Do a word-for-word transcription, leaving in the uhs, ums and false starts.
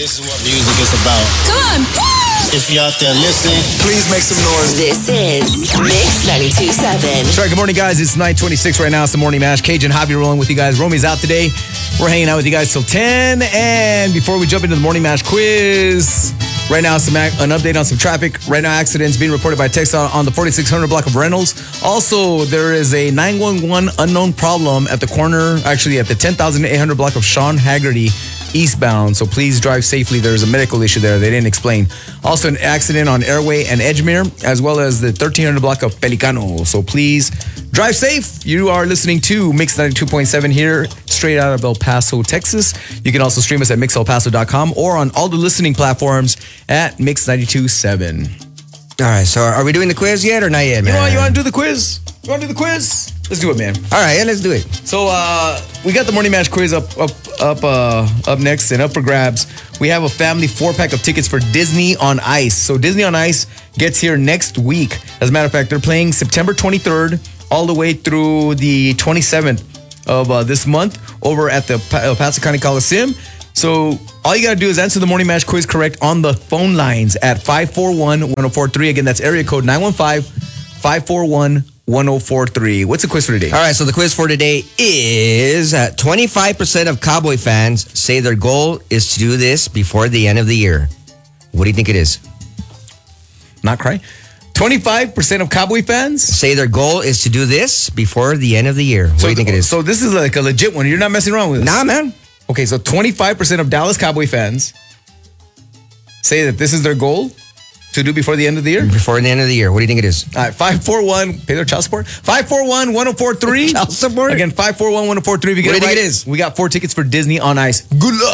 This is what music is about. Come on. If you're out there listening, please make some noise. This is Mix ninety-two point seven. That's right. Good morning, guys. It's nine twenty-six right now. It's the Morning Mash. Cajun Javi rolling with you guys. Romy's out today. We're hanging out with you guys till ten. And before we jump into the Morning Mash quiz, right now, some an update on some traffic. Right now, accidents being reported by text on, on the forty-six hundred block of Reynolds. Also, there is a nine one one unknown problem at the corner, actually at the ten thousand eight hundred block of Sean Haggerty eastbound. So please drive safely. There's a medical issue there. They didn't explain. Also, an accident on Airway and Edgemere, as well as the thirteen hundred block of Pelicano. So please drive safe. You are listening to Mix ninety-two point seven here, straight out of El Paso, Texas. You can also stream us at mix el paso dot com or on all the listening platforms at Mix ninety-two point seven. All right, so are we doing the quiz yet or not yet, man? You know what? You want to do the quiz? You want to do the quiz? Let's do it, man. All right, yeah, let's do it. So uh, we got the Morning Match quiz up, up, up, uh, up next and up for grabs. We have a family four-pack of tickets for Disney on Ice. So Disney on Ice gets here next week. As a matter of fact, they're playing September twenty-third all the way through the twenty-seventh of uh, this month over at the El Paso County Coliseum. So all you got to do is answer the Morning Match quiz correct on the phone lines at five four one, one oh four three. Again, that's area code nine one five, five four one, one oh four three. What's the quiz for today? All right, so the quiz for today is uh, twenty-five percent of Cowboy fans say their goal is to do this before the end of the year. What do you think it is? Not cry. twenty-five percent of Cowboy fans say their goal is to do this before the end of the year. What so, do you think it is? So this is like a legit one. You're not messing around with this. Nah, man. Okay, so twenty-five percent of Dallas Cowboy fans say that this is their goal to do before the end of the year? Before the end of the year. What do you think it is? All right, five four one, pay their child support. five four one, one oh four three. Child support? Again, five four one, one oh four three. What do you think it is? We got four tickets for Disney on Ice. Good luck.